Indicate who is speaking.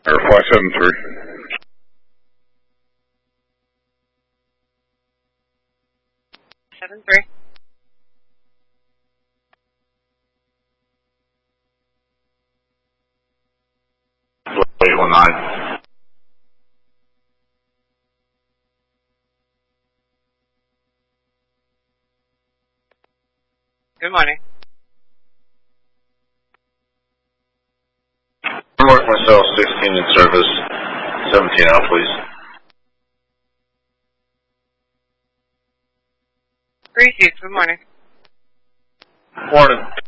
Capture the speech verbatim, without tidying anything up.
Speaker 1: Air five seven three.
Speaker 2: Seven three.
Speaker 3: eight one nine.
Speaker 2: Good morning.
Speaker 3: North myself, sixteen in service, seventeen out, please.
Speaker 2: Three seats, good morning.
Speaker 3: Morning.